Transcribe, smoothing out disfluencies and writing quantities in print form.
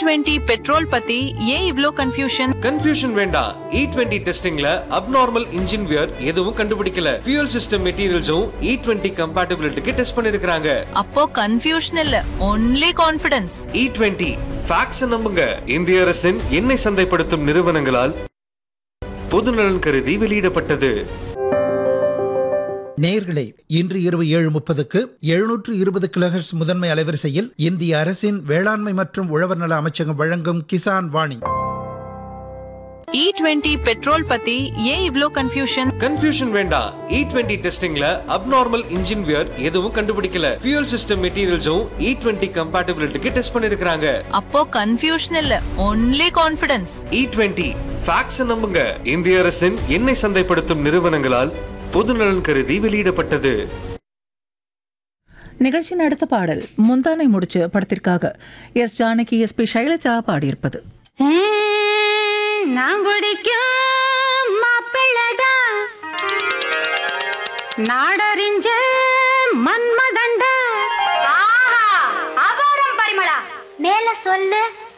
E20 petrol பத்தி ஏன் இவ்ளோ கன்ஃபியூஷன் வேண்டாம். E20 டெஸ்டிங்ல அப்நார்மல் இன்ஜின் வியர் எதுவும் கண்டுபிடிக்கல. ஃபியூல் சிஸ்டம் மெட்டீரியல்ஸும் E20 கம்பேட்டிபிலிட்டிக்கு டெஸ்ட் பண்ணிருக்காங்க. அப்போ கன்ஃபியூஷன் இல்ல, ஒன்லி கான்ஃபிடன்ஸ். E20 ஃபேக்ட்ஸ் நம்புங்க. இந்திய அரசின் எண்ணெய் சந்தைப்படுத்தும் நிறுவனங்களால் பொதுநலன் கருதி வெளியிடப்பட்டது. நேயர்களே, இன்று இரவு 7:30க்கு 720 கிலோஹெர்ட்ஸ் முதன்மை அலைவரிசையில் இந்திய அரசின் வேளாண்மை மற்றும் உழவர் நல அமைச்சகம் வழங்கும் கிசான் வாணி. E20 பெட்ரோல் பத்தி ஏன் இவ்ளோ கன்ஃபியூஷன் வேண்டாம். E20 டெஸ்டிங்ல அப்நார்மல் இன்ஜின் வியர் எதுவும் கண்டுபிடிக்கல. ஃபியூல் சிஸ்டம் மெட்டீரியல்ஸும் E20 கம்பேட்டிபிலிட்டிக்கு டெஸ்ட் பண்ணிருக்காங்க. அப்போ கன்ஃபியூஷன் இல்ல, ஒன்லி கான்ஃபிடன்ஸ். E20 ஃபேக்ட்ஸ் நம்புங்க. இந்திய அரசின் எண்ணெய் சந்தைப்படுத்தும் நிறுவனங்களால் பொதுநலன் கருதி வெளியிடப்பட்டது. நிகழ்ச்சியின் அடுத்த பாடல் முந்தானை முடிச்சு படத்திற்காக எஸ் ஜானகி, எஸ்பி சைலஜா பாடியிருப்பது. நான் பிடிக்கும் மாப்பிள்ளடா, நாடறிஞ்ச மன்மதண்டா, அபாரம் பரிமளா, மேல சொல்லு.